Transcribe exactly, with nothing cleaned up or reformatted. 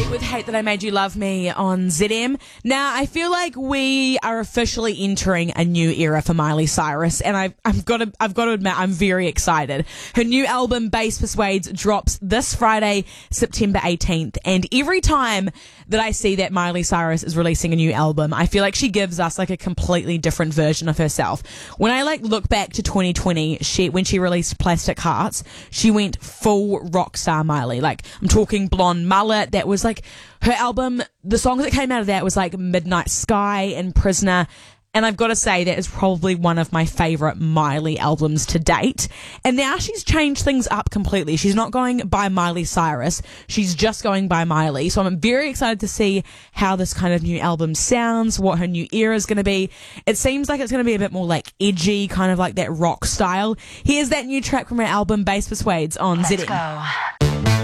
With Hate That I Made You Love Me on Z M. Now, I feel like we are officially entering a new era for Miley Cyrus, and I've, I've got to, I've got to admit, I'm very excited. Her new album, Bass Persuades, drops this Friday, September eighteenth, and every time that I see that Miley Cyrus is releasing a new album, I feel like she gives us like a completely different version of herself. When I like look back to twenty twenty, she, when she released Plastic Hearts, she went full rock star Miley. Like, I'm talking blonde mullet. That was like her album. The songs that came out of that was like Midnight Sky and Prisoner. And I've got to say that is probably one of my favourite Miley albums to date. And now she's changed things up completely. She's not going by Miley Cyrus. She's just going by Miley. So I'm very excited to see how this kind of new album sounds, what her new era is going to be. It seems like it's going to be a bit more like edgy, kind of like that rock style. Here's that new track from her album, Bass Persuades on Z M. Let's go.